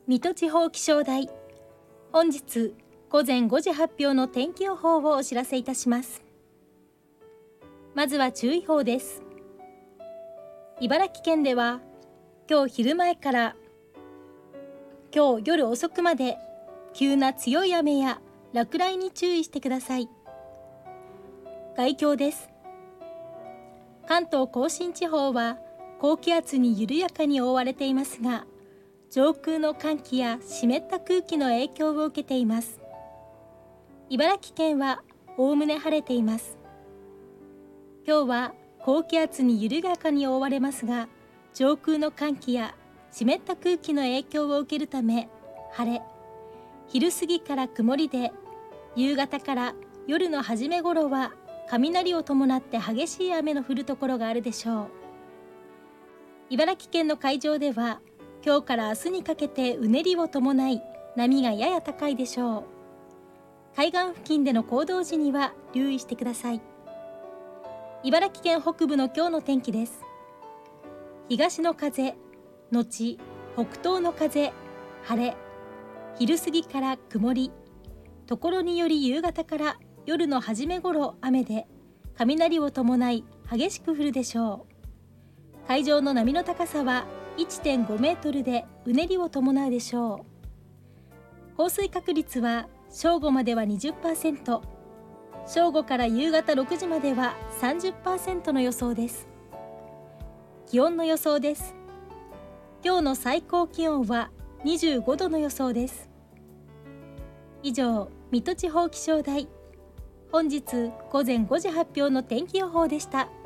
水戸地方気象台、本日午前5時発表の天気予報をお知らせいたします。まずは注意報です。茨城県では今日昼前から今日夜遅くまで急な強い雨や落雷に注意してください。概況です。関東甲信地方は高気圧に緩やかに覆われていますが、上空の寒気や湿った空気の影響を受けています。茨城県はおおむね晴れています。今日は高気圧に緩やかに覆われますが、上空の寒気や湿った空気の影響を受けるため晴れ、昼過ぎから曇りで、夕方から夜の初め頃は雷を伴って激しい雨の降るところがあるでしょう。茨城県の海上では今日から明日にかけてうねりを伴い波がやや高いでしょう。海岸付近での行動時には留意してください。茨城県北部の今日の天気です。東の風のち北東の風、晴れ、昼過ぎから曇り、ところにより夕方から夜の初め頃雨で、雷を伴い激しく降るでしょう。海上の波の高さは1.5 メートルでうねりを伴うでしょう。降水確率は正午までは 20%、正午から夕方6時までは 30% の予想です。気温の予想です。今日の最高気温は25度の予想です。以上、水戸地方気象台、本日午前5時発表の天気予報でした。